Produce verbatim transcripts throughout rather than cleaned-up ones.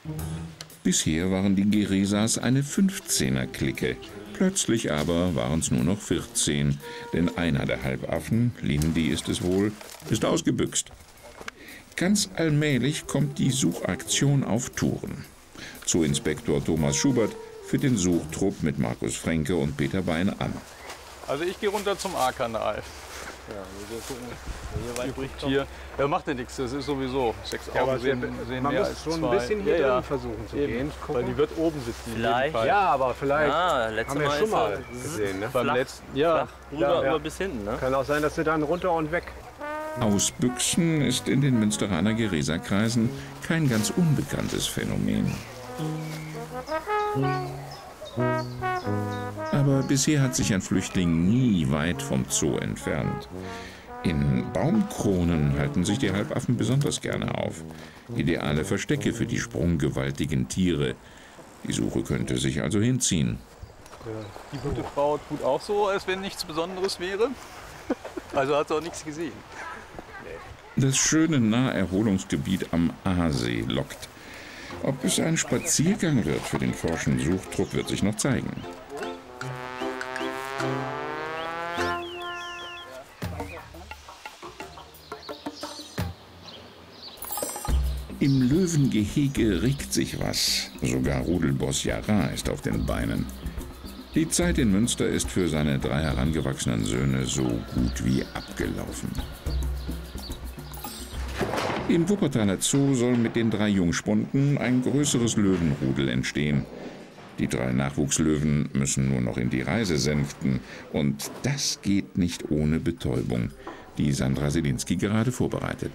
Bisher waren die Geresas eine fünfzehner-Clique. Plötzlich aber waren es nur noch vierzehn, denn einer der Halbaffen, Lindy ist es wohl, ist ausgebüxt. Ganz allmählich kommt die Suchaktion auf Touren. Zooinspektor Thomas Schubert führt den Suchtrupp mit Markus Fränke und Peter Bein an. Also ich gehe runter zum A-Kanal. Ja, wir gucken, hier weit Übrig hier. Ja, macht ja nichts, das ist sowieso. Sechs ja, Augen sehen, schon, sehen man mehr muss als schon zwei. ein bisschen hier ja, ja. drin versuchen zu Eben, gehen. weil die wird oben sitzen. Vielleicht. Ja, aber vielleicht Ja, letztes haben wir Mal schon ist mal er gesehen. Ne? Beim flach, letzten, ja. flach rüber, Ja, ja. über bis hinten. Ne? Kann auch sein, dass sie dann runter und weg. Ausbüchsen ist in den Münsteraner Geresa-Kreisen kein ganz unbekanntes Phänomen. Aber bisher hat sich ein Flüchtling nie weit vom Zoo entfernt. In Baumkronen halten sich die Halbaffen besonders gerne auf. Ideale Verstecke für die sprunggewaltigen Tiere. Die Suche könnte sich also hinziehen. Die gute Frau tut auch so, als wenn nichts Besonderes wäre. Also hat sie auch nichts gesehen. Das schöne Naherholungsgebiet am Aasee lockt. Ob es ein Spaziergang wird für den forschen Suchtrupp, wird sich noch zeigen. Im Löwengehege regt sich was. Sogar Rudelboss Jara ist auf den Beinen. Die Zeit in Münster ist für seine drei herangewachsenen Söhne so gut wie abgelaufen. Im Wuppertaler Zoo soll mit den drei Jungspunden ein größeres Löwenrudel entstehen. Die drei Nachwuchslöwen müssen nur noch in die Reise sänften. Und das geht nicht ohne Betäubung, die Sandra Selinski gerade vorbereitet.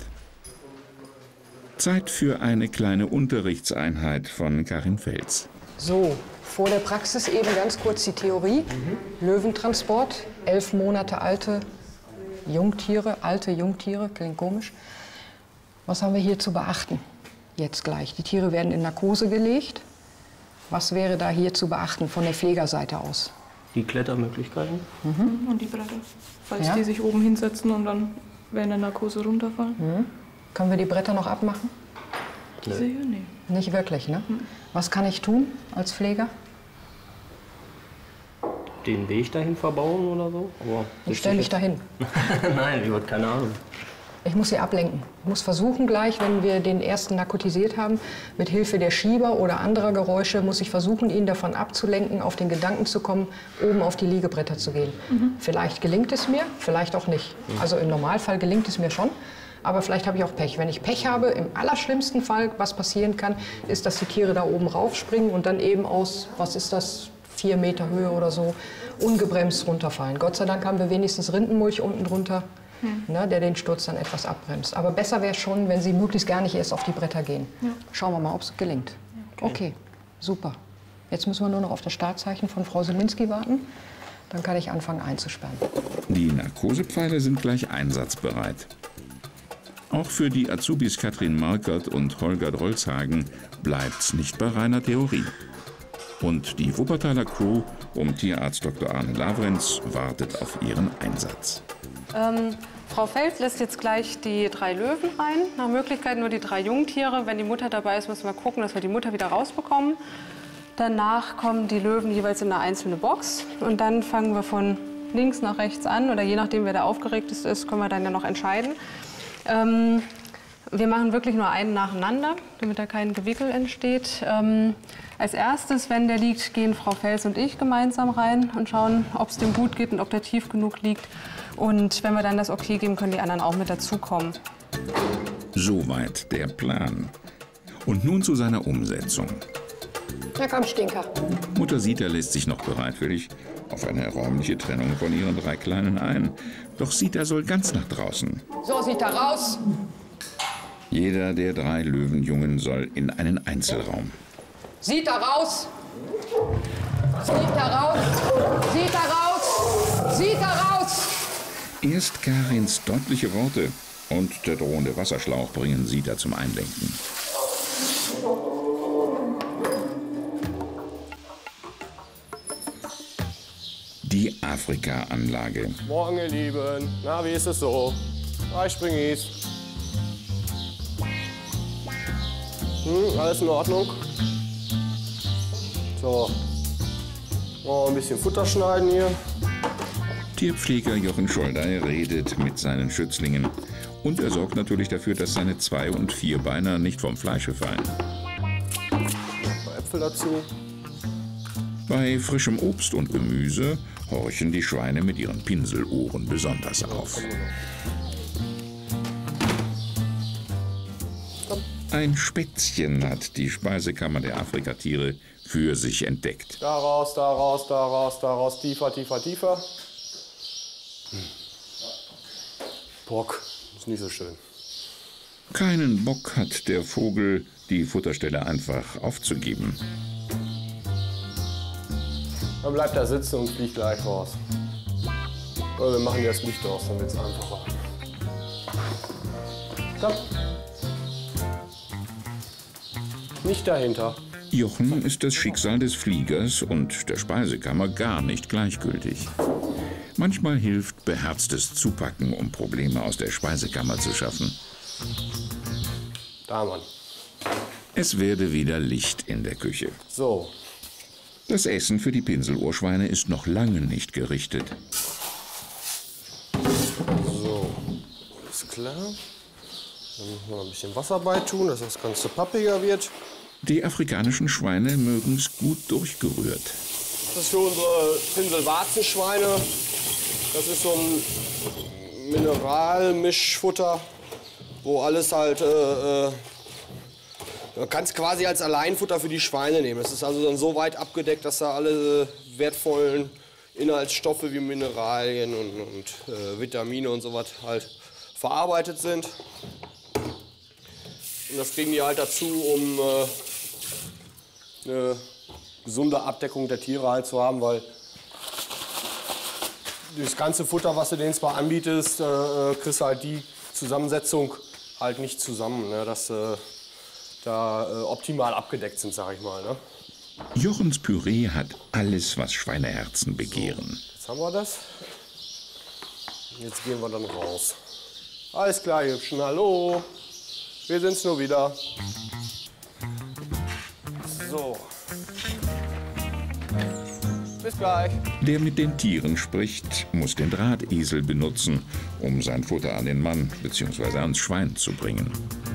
Zeit für eine kleine Unterrichtseinheit von Karin Fels. So, vor der Praxis eben ganz kurz die Theorie. Mhm. Löwentransport, elf Monate alte Jungtiere, alte Jungtiere, klingt komisch. Was haben wir hier zu beachten? Jetzt gleich. Die Tiere werden in Narkose gelegt. Was wäre da hier zu beachten von der Pflegerseite aus? Die Klettermöglichkeiten. Mhm. Und die Bretter. Falls Ja. die sich oben hinsetzen und dann während der Narkose runterfallen. Mhm. Können wir die Bretter noch abmachen? Diese hier? Nee. Nicht wirklich, ne? Mhm. Was kann ich tun als Pfleger? Den Weg dahin verbauen oder so? Aber Ich stelle mich dahin. Nein, ich habe keine Ahnung. Ich muss sie ablenken. Ich muss versuchen gleich, wenn wir den ersten narkotisiert haben, mit Hilfe der Schieber oder anderer Geräusche, muss ich versuchen, ihn davon abzulenken, auf den Gedanken zu kommen, oben auf die Liegebretter zu gehen. Mhm. Vielleicht gelingt es mir, vielleicht auch nicht. Mhm. Also im Normalfall gelingt es mir schon, aber vielleicht habe ich auch Pech. Wenn ich Pech habe, im allerschlimmsten Fall, was passieren kann, ist, dass die Tiere da oben raufspringen und dann eben aus, was ist das, vier Meter Höhe oder so, ungebremst runterfallen. Gott sei Dank haben wir wenigstens Rindenmulch unten drunter, hm. ne, der den Sturz dann etwas abbremst. Aber besser wäre schon, wenn sie möglichst gar nicht erst auf die Bretter gehen. Ja. Schauen wir mal, ob es gelingt. Okay. Okay, super. Jetzt müssen wir nur noch auf das Startzeichen von Frau Selinski warten. Dann kann ich anfangen einzusperren. Die Narkosepfeile sind gleich einsatzbereit. Auch für die Azubis Katrin Markert und Holger Drolzhagen bleibt's nicht bei reiner Theorie. Und die Wuppertaler Crew um Tierarzt Doktor Arne Lavrenz wartet auf ihren Einsatz. Ähm, Frau Fels lässt jetzt gleich die drei Löwen rein. Nach Möglichkeit nur die drei Jungtiere. Wenn die Mutter dabei ist, müssen wir gucken, dass wir die Mutter wieder rausbekommen. Danach kommen die Löwen jeweils in eine einzelne Box. Und dann fangen wir von links nach rechts an. Oder je nachdem, wer der aufgeregteste ist, können wir dann ja noch entscheiden. Ähm, wir machen wirklich nur einen nacheinander, damit da kein Gewickel entsteht. Ähm, als erstes, wenn der liegt, gehen Frau Fels und ich gemeinsam rein und schauen, ob es dem gut geht und ob der tief genug liegt. Und wenn wir dann das Okay geben, können die anderen auch mit dazukommen. Soweit der Plan. Und nun zu seiner Umsetzung. Na komm, Stinker. Mutter Sita lässt sich noch bereitwillig auf eine räumliche Trennung von ihren drei Kleinen ein. Doch Sita soll ganz nach draußen. So, Sita, raus! Jeder der drei Löwenjungen soll in einen Einzelraum. Sita, raus! Sita, raus! Sita, raus! Sita, raus! Erst Karins deutliche Worte und der drohende Wasserschlauch bringen Sita zum Einlenken. Die Afrika-Anlage. Morgen, ihr Lieben. Na, wie ist es so? Drei Springis. Hm, alles in Ordnung. So. Oh, ein bisschen Futter schneiden hier. Tierpfleger Jochen Scholdey redet mit seinen Schützlingen. Und er sorgt natürlich dafür, dass seine Zwei- und Vierbeiner nicht vom Fleische fallen. Ein paar Äpfel dazu. Bei frischem Obst und Gemüse horchen die Schweine mit ihren Pinselohren besonders auf. Ein Spätzchen hat die Speisekammer der Afrikatiere für sich entdeckt. Da raus, da raus, da raus, da raus, tiefer, tiefer, tiefer. Hm. Bock, ist nicht so schön. Keinen Bock hat der Vogel, die Futterstelle einfach aufzugeben. Dann bleibt er sitzen und fliegt gleich raus. Oder wir machen hier das Licht aus, dann wird es einfacher. Komm. Nicht dahinter. Jochen ist das Schicksal des Fliegers und der Speisekammer gar nicht gleichgültig. Manchmal hilft beherztes Zupacken, um Probleme aus der Speisekammer zu schaffen. Da, Mann. Es werde wieder Licht in der Küche. So. Das Essen für die Pinselohrschweine ist noch lange nicht gerichtet. So. Ist klar. Dann müssen wir noch ein bisschen Wasser beitun, dass das Ganze pappiger wird. Die afrikanischen Schweine mögen es gut durchgerührt. Das ist für unsere Pinselwarzenschweine. Das ist so ein Mineralmischfutter, wo alles halt, äh, äh, man kann es quasi als Alleinfutter für die Schweine nehmen. Es ist also dann so weit abgedeckt, dass da alle wertvollen Inhaltsstoffe wie Mineralien und, und äh, Vitamine und so was halt verarbeitet sind. Und das kriegen die halt dazu, um äh, eine gesunde Abdeckung der Tiere halt zu haben, weil das ganze Futter, was du denen zwar anbietest, äh, kriegst du halt die Zusammensetzung halt nicht zusammen, ne? Dass äh, da äh, optimal abgedeckt sind, sag ich mal. Ne? Jochens Püree hat alles, was Schweineherzen begehren. So, jetzt haben wir das. Jetzt gehen wir dann raus. Alles klar, Hübschen, hallo. Wir sind's nur wieder. So. Bis gleich. Der mit den Tieren spricht, muss den Drahtesel benutzen, um sein Futter an den Mann bzw. ans Schwein zu bringen.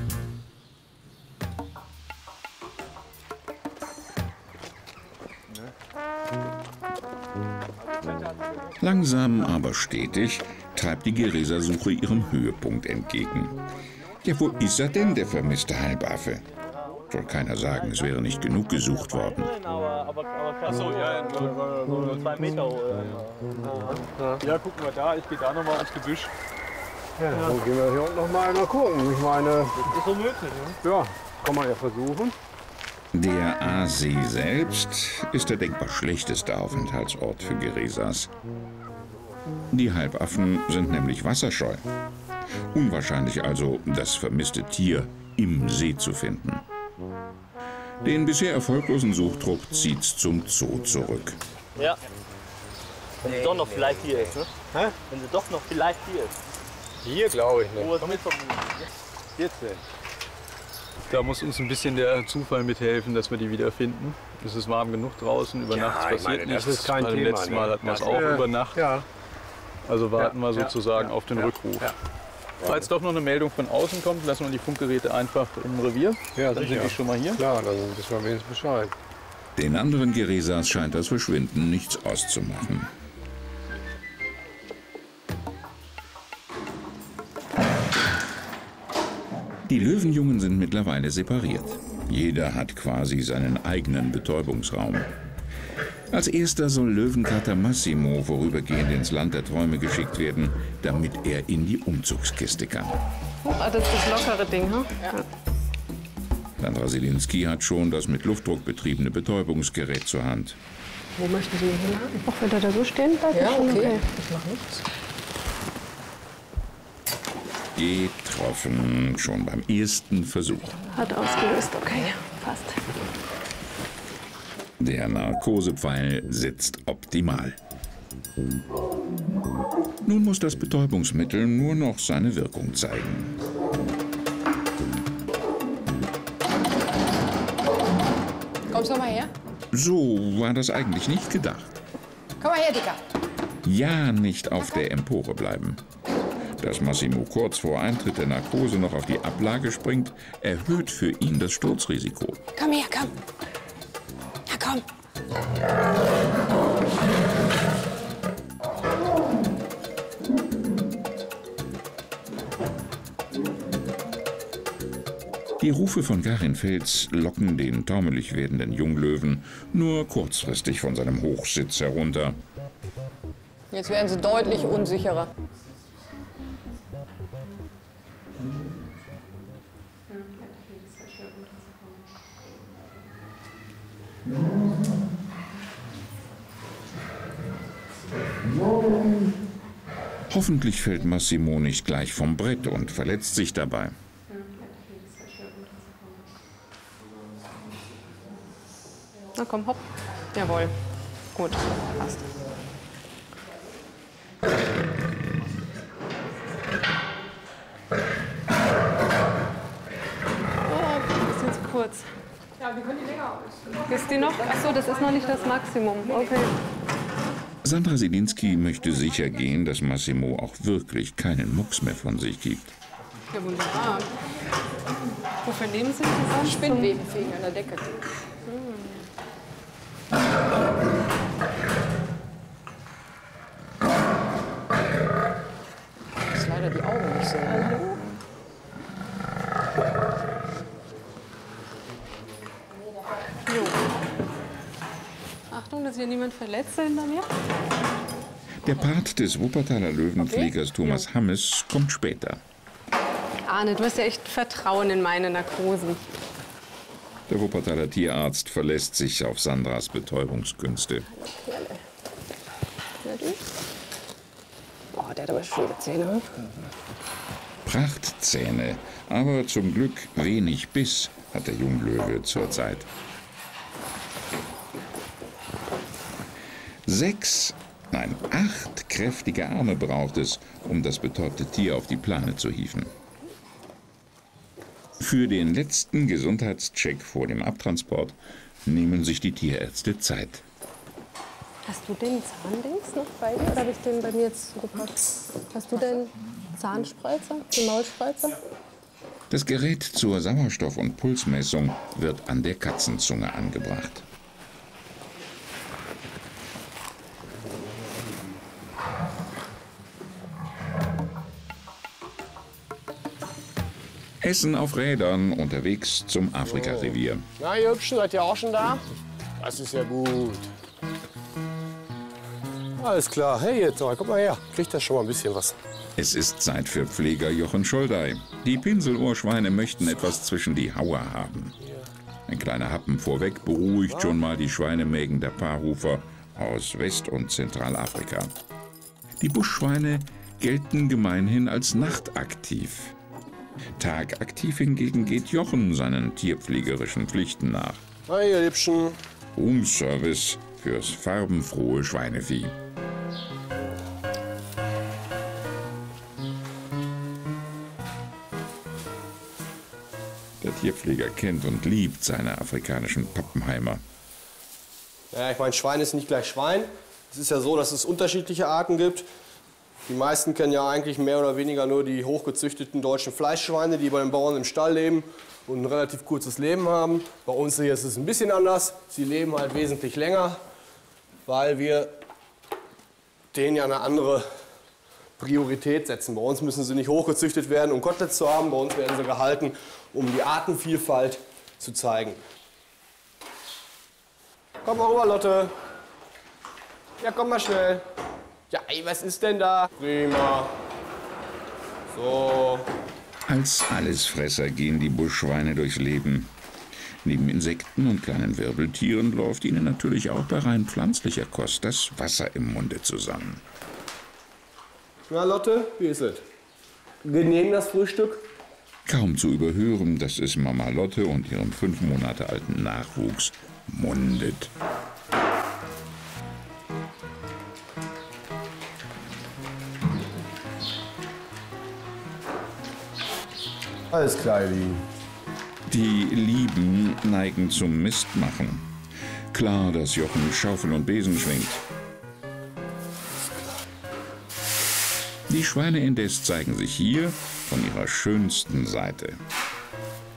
Langsam, aber stetig treibt die Geräsersuche ihrem Höhepunkt entgegen. Ja, wo ist er denn, der vermisste Halbaffe? Soll keiner sagen, es wäre nicht genug gesucht worden. Achso, ja, nur, nur zwei Meter. Ja, gucken wir da, ich gehe da nochmal ins Gebüsch. Ja, dann gehen wir hier unten noch mal gucken. Ich meine, das ist so möglich, ne? Ja, kann man ja versuchen. Der Aasee selbst ist der denkbar schlechteste Aufenthaltsort für Geräsers. Die Halbaffen sind nämlich wasserscheu. Unwahrscheinlich also, das vermisste Tier im See zu finden. Den bisher erfolglosen Suchdruck zieht's zum Zoo zurück. Ja. Wenn sie doch noch vielleicht hier ist, ne? Hä? Wenn sie doch noch vielleicht hier ist. Hier glaube ich Wo nicht. ist mit vermuten? Jetzt denn? Da muss uns ein bisschen der Zufall mithelfen, dass wir die wiederfinden. Es ist warm genug draußen, über Ja, Nacht ich passiert meine, das nichts. ist kein Beim Thema, letzten ne? Mal hatten wir es Das, auch äh, über Nacht. Ja. Also warten wir Ja, sozusagen ja, auf den ja, Rückruf. ja. Falls doch noch eine Meldung von außen kommt, lassen wir die Funkgeräte einfach im Revier. Ja, Dann sind sicher. die schon mal hier. Klar, dann wissen wir wenigstens Bescheid. Den anderen Geräsers scheint das Verschwinden nichts auszumachen. Die Löwenjungen sind mittlerweile separiert. Jeder hat quasi seinen eigenen Betäubungsraum. Als erster soll Löwenkater Massimo vorübergehend ins Land der Träume geschickt werden, damit er in die Umzugskiste kann. Ah, das ist das lockere Ding, hm? Ja. Sandra Sielinski hat schon das mit Luftdruck betriebene Betäubungsgerät zur Hand. Wo möchten Sie ihn hinhaben? Auch wenn er da so stehen bleibt? Ja, ist schon okay. Ich mache nichts. Getroffen, schon beim ersten Versuch. Hat ausgelöst, okay, passt. Der Narkosepfeil sitzt optimal. Nun muss das Betäubungsmittel nur noch seine Wirkung zeigen. Kommst du mal her? So war das eigentlich nicht gedacht. Komm mal her, Dicker. Ja, nicht auf der Empore bleiben. Dass Massimo kurz vor Eintritt der Narkose noch auf die Ablage springt, erhöht für ihn das Sturzrisiko. Komm her, komm. Ja, komm. Die Rufe von Karin Fels locken den taumelig werdenden Junglöwen nur kurzfristig von seinem Hochsitz herunter. Jetzt werden sie deutlich unsicherer. Hoffentlich fällt Massimo nicht gleich vom Brett und verletzt sich dabei. Na komm, hopp. Jawohl. Gut, passt. Oh, bisschen zu kurz. Ja, wir können die länger aus. Ist die noch? Achso, das ist noch nicht das Maximum. Okay. Sandra Silinski möchte sicher gehen, dass Massimo auch wirklich keinen Mucks mehr von sich gibt. Ja, wunderbar. Wofür nehmen Sie die sonst? Spinnweben fegen an der Decke. Das ist leider die Augen nicht so. Jo. Achtung, dass hier niemand verletzt hinter mir. Der Part des Wuppertaler Löwenpflegers Okay. Thomas Hammes kommt später. Arne, du hast ja echt Vertrauen in meine Narkosen. Der Wuppertaler Tierarzt verlässt sich auf Sandras Betäubungskünste. Boah, der hat aber schöne Zähne. Prachtzähne, aber zum Glück wenig Biss hat der Junglöwe zurzeit. Sechs, nein, acht kräftige Arme braucht es, um das betäubte Tier auf die Plane zu hieven. Für den letzten Gesundheitscheck vor dem Abtransport nehmen sich die Tierärzte Zeit. Hast du den Zahndings noch bei dir oder habe ich den bei mir jetzt zugepackt? Hast du den Zahnspreizer, den Maulspreizer? Das Gerät zur Sauerstoff- und Pulsmessung wird an der Katzenzunge angebracht. Essen auf Rädern unterwegs zum Afrika-Revier. Na, ihr Hübschen, seid ihr auch schon da? Das ist ja gut. Alles klar. Hey, jetzt mal, guck mal her. Kriegt das schon mal ein bisschen was. Es ist Zeit für Pfleger Jochen Scholdey. Die Pinselohrschweine möchten etwas zwischen die Hauer haben. Ein kleiner Happen vorweg beruhigt schon mal die Schweinemägen der Paarhufer aus West- und Zentralafrika. Die Buschschweine gelten gemeinhin als nachtaktiv. Tagaktiv hingegen geht Jochen seinen tierpflegerischen Pflichten nach. Hey, ihr Liebchen. Roomservice fürs farbenfrohe Schweinevieh. Der Tierpfleger kennt und liebt seine afrikanischen Pappenheimer. Ja, ich meine, Schwein ist nicht gleich Schwein. Es ist ja so, dass es unterschiedliche Arten gibt. Die meisten kennen ja eigentlich mehr oder weniger nur die hochgezüchteten deutschen Fleischschweine, die bei den Bauern im Stall leben und ein relativ kurzes Leben haben. Bei uns hier ist es ein bisschen anders. Sie leben halt wesentlich länger, weil wir denen ja eine andere Priorität setzen. Bei uns müssen sie nicht hochgezüchtet werden, um Koteletts zu haben. Bei uns werden sie gehalten, um die Artenvielfalt zu zeigen. Komm mal rüber, Lotte. Ja, komm mal schnell. Ja, ey, was ist denn da? Prima. So. Als Allesfresser gehen die Buschschweine durchs Leben. Neben Insekten und kleinen Wirbeltieren läuft ihnen natürlich auch bei rein pflanzlicher Kost das Wasser im Munde zusammen. Na, Lotte, wie ist es? Genehm das Frühstück? Kaum zu überhören, dass es Mama Lotte und ihrem fünf Monate alten Nachwuchs mundet. Alles klar, ihr Lieben. Die Lieben neigen zum Mistmachen. Klar, dass Jochen Schaufel und Besen schwingt. Die Schweine indes zeigen sich hier von ihrer schönsten Seite.